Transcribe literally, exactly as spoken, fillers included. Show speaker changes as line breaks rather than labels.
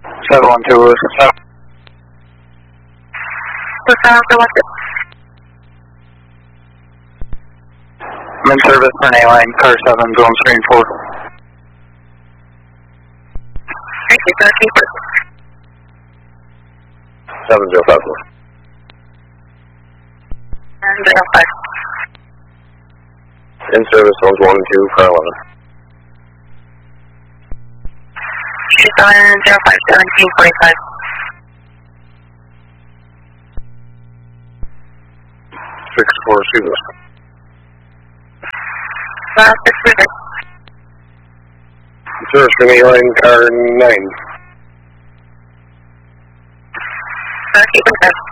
seven one two, seven. I'm in service for an A-line, car seven, zone screen four.
Thank you, car keeper.
seven zero five four.
And zero five.
In service, zones one and two, car eleven.
seven zero five, seventeen forty-five.
six four Zulu.
Uh, six three.
Service for an A-line, car nine.
Car keeper seven.